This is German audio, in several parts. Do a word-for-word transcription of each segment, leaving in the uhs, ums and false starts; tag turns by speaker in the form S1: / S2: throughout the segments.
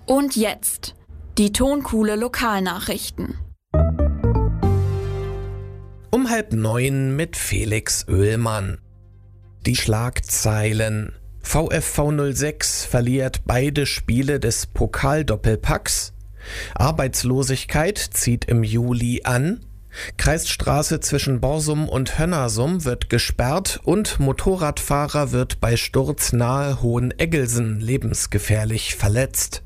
S1: Und jetzt die Tonkuhle Lokalnachrichten.
S2: Um halb neun mit Felix Oehlmann. Die Schlagzeilen: VfV null sechs verliert beide Spiele des Pokaldoppelpacks. Arbeitslosigkeit zieht im Juli an. Kreisstraße zwischen Borsum und Hönnersum wird gesperrt und Motorradfahrer wird bei Sturz nahe Hoheneggelsen lebensgefährlich verletzt.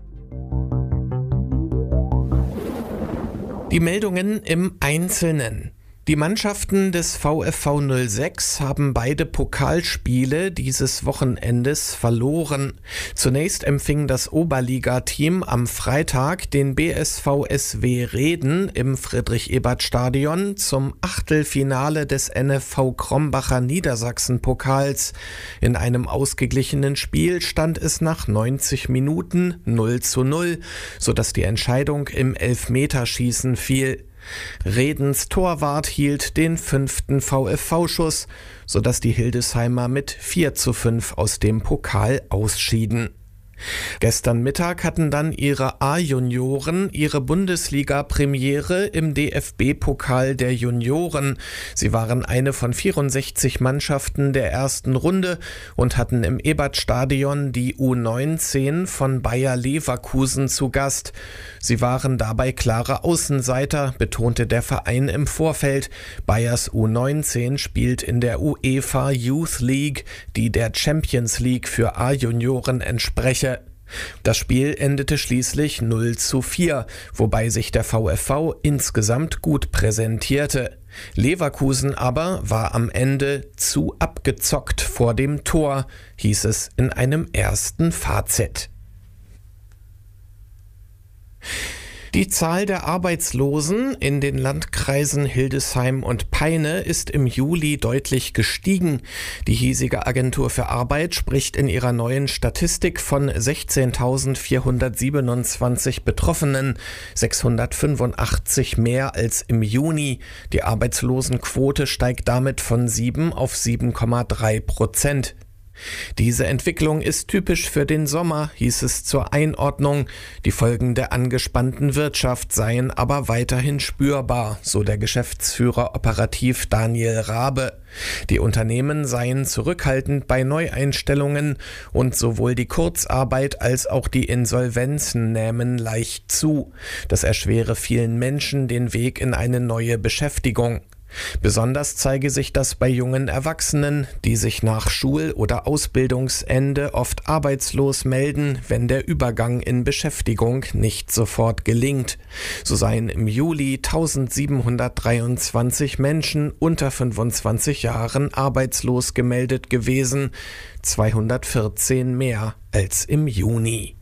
S2: Die Meldungen im Einzelnen. Die Mannschaften des VfV null sechs haben beide Pokalspiele dieses Wochenendes verloren. Zunächst empfing das Oberligateam am Freitag den B S V S W Reden im Friedrich-Ebert-Stadion zum Achtelfinale des N F V Krombacher Niedersachsen-Pokals. In einem ausgeglichenen Spiel stand es nach neunzig Minuten null zu null, sodass die Entscheidung im Elfmeterschießen fiel. Redens Torwart hielt den fünften VfV-Schuss, sodass die Hildesheimer mit vier zu fünf aus dem Pokal ausschieden. Gestern Mittag hatten dann ihre A-Junioren ihre Bundesliga-Premiere im D F B-Pokal der Junioren. Sie waren eine von vierundsechzig Mannschaften der ersten Runde und hatten im Ebertstadion die U neunzehn von Bayer Leverkusen zu Gast. Sie waren dabei klare Außenseiter, betonte der Verein im Vorfeld. Bayers U neunzehn spielt in der UEFA Youth League, die der Champions League für A-Junioren entspreche. Das Spiel endete schließlich null zu vier, wobei sich der VfV insgesamt gut präsentierte. Leverkusen aber war am Ende zu abgezockt vor dem Tor, hieß es in einem ersten Fazit. Die Zahl der Arbeitslosen in den Landkreisen Hildesheim und Peine ist im Juli deutlich gestiegen. Die hiesige Agentur für Arbeit spricht in ihrer neuen Statistik von sechzehntausendvierhundertsiebenundzwanzig Betroffenen, sechshundertfünfundachtzig mehr als im Juni. Die Arbeitslosenquote steigt damit von sieben auf sieben Komma drei Prozent. Diese Entwicklung ist typisch für den Sommer, hieß es zur Einordnung. Die Folgen der angespannten Wirtschaft seien aber weiterhin spürbar, so der Geschäftsführer operativ Daniel Rabe. Die Unternehmen seien zurückhaltend bei Neueinstellungen und sowohl die Kurzarbeit als auch die Insolvenzen nähmen leicht zu. Das erschwere vielen Menschen den Weg in eine neue Beschäftigung. Besonders zeige sich das bei jungen Erwachsenen, die sich nach Schul- oder Ausbildungsende oft arbeitslos melden, wenn der Übergang in Beschäftigung nicht sofort gelingt. So seien im Juli eintausendsiebenhundertdreiundzwanzig Menschen unter fünfundzwanzig Jahren arbeitslos gemeldet gewesen, zweihundertvierzehn mehr als im Juni.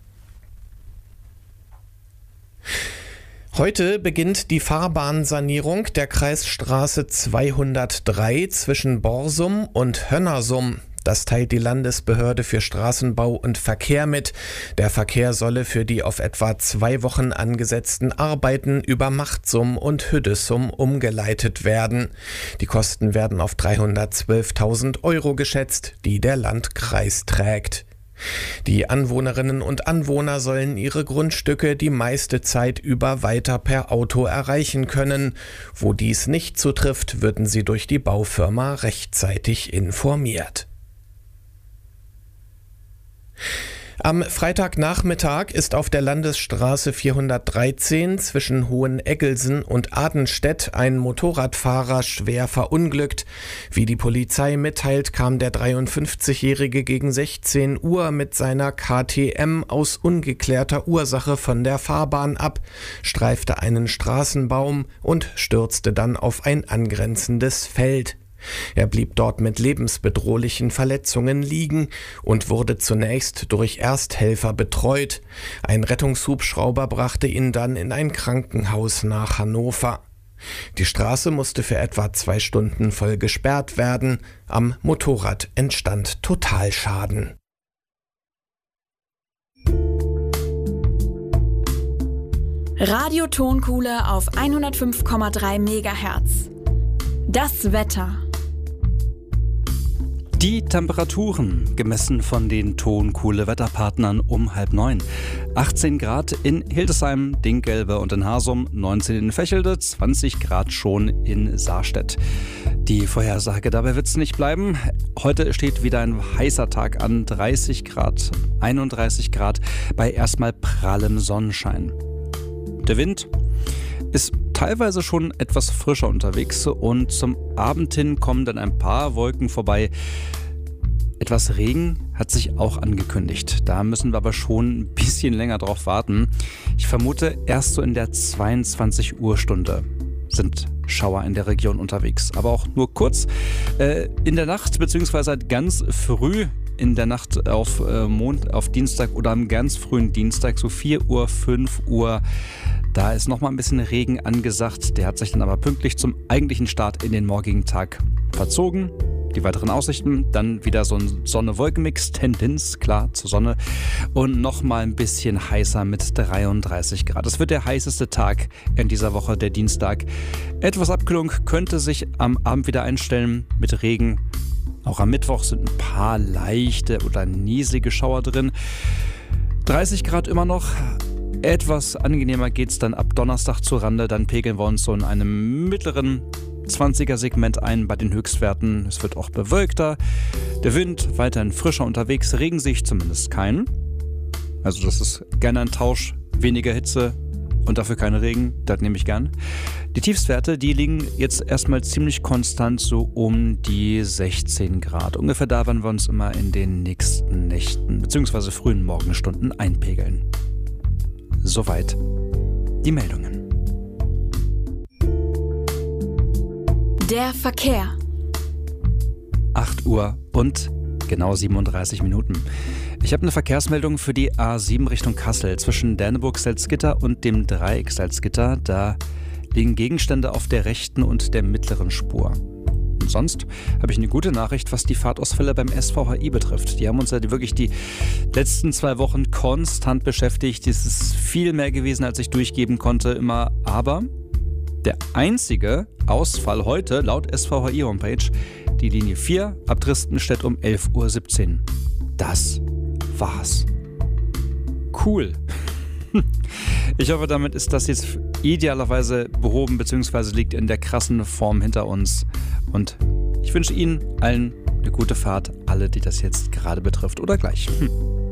S2: Heute beginnt die Fahrbahnsanierung der Kreisstraße zweihundertdrei zwischen Borsum und Hönnersum. Das teilt die Landesbehörde für Straßenbau und Verkehr mit. Der Verkehr solle für die auf etwa zwei Wochen angesetzten Arbeiten über Machtsum und Hüddesum umgeleitet werden. Die Kosten werden auf dreihundertzwölftausend Euro geschätzt, die der Landkreis trägt. Die Anwohnerinnen und Anwohner sollen ihre Grundstücke die meiste Zeit über weiter per Auto erreichen können. Wo dies nicht zutrifft, würden sie durch die Baufirma rechtzeitig informiert. Am Freitagnachmittag ist auf der Landesstraße vierhundertdreizehn zwischen Hoheneggelsen und Adenstedt ein Motorradfahrer schwer verunglückt. Wie die Polizei mitteilt, kam der dreiundfünfzigjährige gegen sechzehn Uhr mit seiner K T M aus ungeklärter Ursache von der Fahrbahn ab, streifte einen Straßenbaum und stürzte dann auf ein angrenzendes Feld. Er blieb dort mit lebensbedrohlichen Verletzungen liegen und wurde zunächst durch Ersthelfer betreut. Ein Rettungshubschrauber brachte ihn dann in ein Krankenhaus nach Hannover. Die Straße musste für etwa zwei Stunden voll gesperrt werden. Am Motorrad entstand Totalschaden.
S1: Radio Tonkuhle auf hundertfünf Komma drei Megahertz. Das Wetter.
S3: Die Temperaturen, gemessen von den Tonkuhle-Wetterpartnern um halb neun. achtzehn Grad in Hildesheim, Dinkgelbe und in Harsum, neunzehn in Vechelde, zwanzig Grad schon in Saarstedt. Die Vorhersage, dabei wird es nicht bleiben. Heute steht wieder ein heißer Tag an, dreißig Grad, einunddreißig Grad bei erstmal prallem Sonnenschein. Der Wind ist teilweise schon etwas frischer unterwegs und zum Abend hin kommen dann ein paar Wolken vorbei. Etwas Regen hat sich auch angekündigt. Da müssen wir aber schon ein bisschen länger drauf warten. Ich vermute, erst so in der zweiundzwanzig Uhr Stunde sind Schauer in der Region unterwegs. Aber auch nur kurz. Äh, in der Nacht beziehungsweise ganz früh in der Nacht auf, äh, Mond, auf Dienstag oder am ganz frühen Dienstag, so vier Uhr, fünf Uhr, da ist nochmal ein bisschen Regen angesagt. Der hat sich dann aber pünktlich zum eigentlichen Start in den morgigen Tag verzogen. Die weiteren Aussichten, dann wieder so ein Sonne-Wolken-Mix, Tendenz, klar, zur Sonne. Und nochmal ein bisschen heißer mit dreiunddreißig Grad. Es wird der heißeste Tag in dieser Woche, der Dienstag. Etwas Abkühlung könnte sich am Abend wieder einstellen mit Regen. Auch am Mittwoch sind ein paar leichte oder nieselige Schauer drin. dreißig Grad immer noch. Etwas angenehmer geht es dann ab Donnerstag zur Rande. Dann pegeln wir uns so in einem mittleren zwanziger-Segment ein bei den Höchstwerten. Es wird auch bewölkter. Der Wind weiterhin frischer unterwegs. Regen sehe ich zumindest keinen. Also das ist gerne ein Tausch. Weniger Hitze und dafür kein Regen. Das nehme ich gern. Die Tiefstwerte, die liegen jetzt erstmal ziemlich konstant so um die sechzehn Grad. Ungefähr da werden wir uns immer in den nächsten Nächten bzw. frühen Morgenstunden einpegeln. Soweit die Meldungen.
S1: Der Verkehr.
S3: acht Uhr und genau siebenunddreißig Minuten. Ich habe eine Verkehrsmeldung für die A sieben Richtung Kassel zwischen Däneburg-Salzgitter und dem Dreieck Salzgitter. Da liegen Gegenstände auf der rechten und der mittleren Spur. Und sonst habe ich eine gute Nachricht, was die Fahrtausfälle beim S V H I betrifft. Die haben uns ja wirklich die letzten zwei Wochen konstant beschäftigt. Es ist viel mehr gewesen, als ich durchgeben konnte immer. Aber der einzige Ausfall heute, laut S V H I-Homepage, die Linie vier ab Tristenstedt um elf Uhr siebzehn. Das war's. Cool. Ich hoffe, damit ist das jetzt idealerweise behoben bzw. liegt in der krassen Form hinter uns. Und ich wünsche Ihnen allen eine gute Fahrt, alle, die das jetzt gerade betrifft oder gleich. Hm.